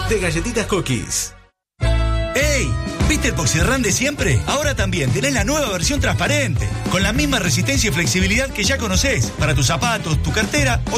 de Galletitas Cookies. ¡Ey! ¿Viste el Poxirrán de siempre? Ahora también tenés la nueva versión transparente, con la misma resistencia y flexibilidad que ya conocés, para tus zapatos, tu cartera o